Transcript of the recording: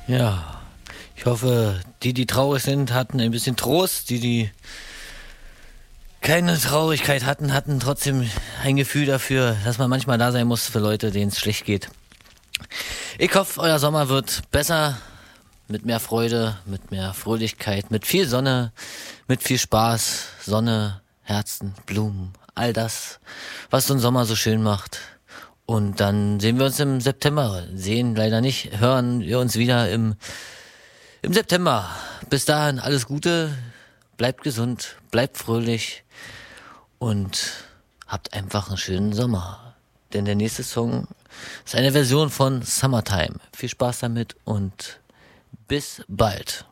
Ja, ich hoffe, die traurig sind, hatten ein bisschen Trost. Die keine Traurigkeit hatten trotzdem ein Gefühl dafür, dass man manchmal da sein muss für Leute, denen es schlecht geht. Ich hoffe, euer Sommer wird besser, mit mehr Freude, mit mehr Fröhlichkeit, mit viel Sonne, mit viel Spaß, Sonne, Herzen, Blumen, all das, was so einen Sommer so schön macht. Und dann sehen wir uns im September. Sehen leider nicht, hören wir uns wieder im September. Bis dahin alles Gute, bleibt gesund, bleibt fröhlich und habt einfach einen schönen Sommer. Denn der nächste Song ist eine Version von Summertime. Viel Spaß damit und bis bald.